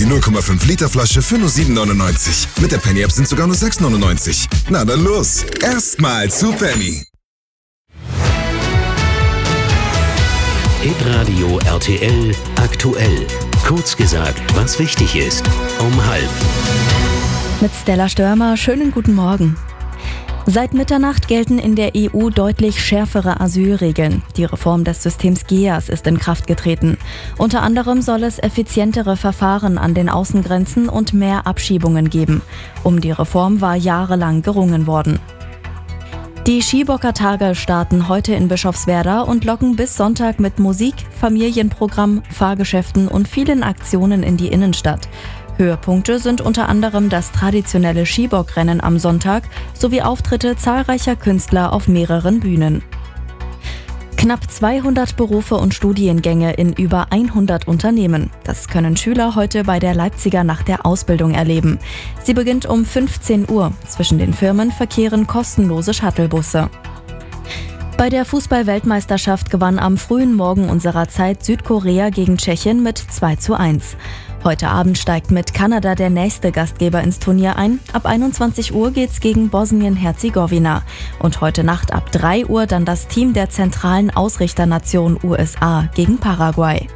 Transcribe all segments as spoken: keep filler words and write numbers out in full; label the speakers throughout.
Speaker 1: die null Komma fünf Liter Flasche für nur sieben neunundneunzig. Mit der Penny App sind sogar nur sechs neunundneunzig. Na dann los, erstmal zu Penny.
Speaker 2: Hitradio R T L aktuell. Kurz gesagt, was wichtig ist. Um halb.
Speaker 3: Mit Stella Störmer, schönen guten Morgen. Seit Mitternacht gelten in der E U deutlich schärfere Asylregeln. Die Reform des Systems G E A S ist in Kraft getreten. Unter anderem soll es effizientere Verfahren an den Außengrenzen und mehr Abschiebungen geben. Um die Reform war jahrelang gerungen worden. Die Skibockertage starten heute in Bischofswerda und locken bis Sonntag mit Musik, Familienprogramm, Fahrgeschäften und vielen Aktionen in die Innenstadt. Höhepunkte sind unter anderem das traditionelle Skibockrennen am Sonntag sowie Auftritte zahlreicher Künstler auf mehreren Bühnen. Knapp zweihundert Berufe und Studiengänge in über hundert Unternehmen. Das können Schüler heute bei der Leipziger Nacht der Ausbildung erleben. Sie beginnt um fünfzehn Uhr. Zwischen den Firmen verkehren kostenlose Shuttlebusse. Bei der Fußball-Weltmeisterschaft gewann am frühen Morgen unserer Zeit Südkorea gegen Tschechien mit zwei zu eins. Heute Abend steigt mit Kanada der nächste Gastgeber ins Turnier ein. Ab einundzwanzig Uhr geht's gegen Bosnien-Herzegowina. Und heute Nacht ab drei Uhr dann das Team der zentralen Ausrichternation U S A gegen Paraguay.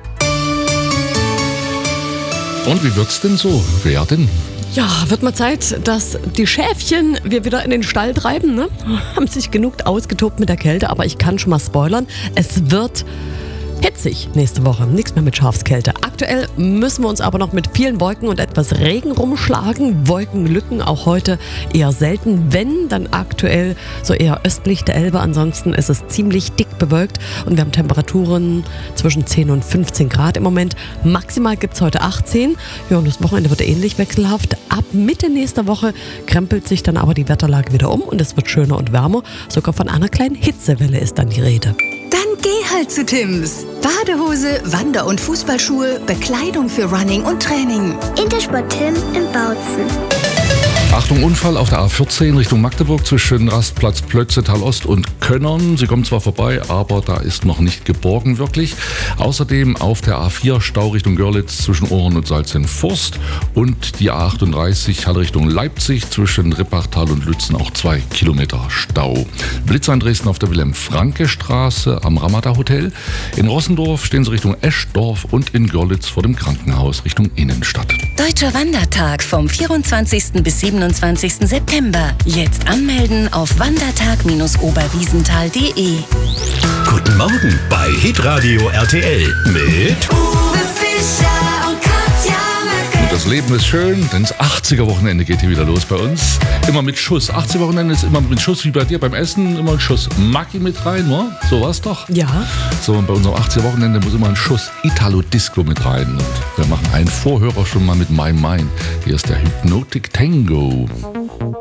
Speaker 4: Und wie wird's denn so werden?
Speaker 5: Ja, wird mal Zeit, dass die Schäfchen wir wieder in den Stall treiben, ne? Haben sich genug ausgetobt mit der Kälte, aber ich kann schon mal spoilern. Es wird hitzig nächste Woche. Nichts mehr mit Schafskälte. Aktuell müssen wir uns aber noch mit vielen Wolken und etwas Regen rumschlagen. Wolkenlücken auch heute eher selten. Wenn, dann aktuell so eher östlich der Elbe. Ansonsten ist es ziemlich dick bewölkt und wir haben Temperaturen zwischen zehn und fünfzehn Grad im Moment. Maximal gibt es heute achtzehn. Ja, und das Wochenende wird ähnlich wechselhaft. Ab Mitte nächster Woche krempelt sich dann aber die Wetterlage wieder um und es wird schöner und wärmer. Sogar von einer kleinen Hitzewelle ist dann die Rede.
Speaker 6: Dann geh halt zu Tim's. Badehose, Wander- und Fußballschuhe, Bekleidung für Running und Training.
Speaker 7: Intersport Tim in Bautzen.
Speaker 4: Achtung, Unfall auf der A vierzehn Richtung Magdeburg zwischen Rastplatz Plötzetal Ost und Könnern. Sie kommen zwar vorbei, aber da ist noch nicht geborgen wirklich. Außerdem auf der A vier Stau Richtung Görlitz zwischen Ohren und Salzenforst und die A achtunddreißig Halle Richtung Leipzig zwischen Rippachtal und Lützen auch zwei Kilometer Stau. Blitzer in Dresden auf der Wilhelm-Franke-Straße am Ramada Hotel. In Rossendorf stehen sie Richtung Eschdorf und in Görlitz vor dem Krankenhaus Richtung Innenstadt.
Speaker 6: Deutscher Wandertag vom vierundzwanzigsten bis siebenundzwanzigsten September. Jetzt anmelden auf wandertag Bindestrich oberwiesenthal punkt de.
Speaker 2: Guten Morgen bei Hitradio R T L mit
Speaker 6: Uwe Fischer und Katja
Speaker 4: Und das Leben ist schön, denn das achtziger-Wochenende geht hier wieder los bei uns. Immer mit Schuss. achtziger-Wochenende ist immer mit Schuss, wie bei dir beim Essen, immer ein Schuss Maggi mit rein, ne? So war's doch.
Speaker 5: Ja.
Speaker 4: So, und bei unserem achtziger-Wochenende muss immer ein Schuss Italo-Disco mit rein. Und wir machen einen Vorhörer schon mal mit My Mind. Hier ist der Hypnotic Tango.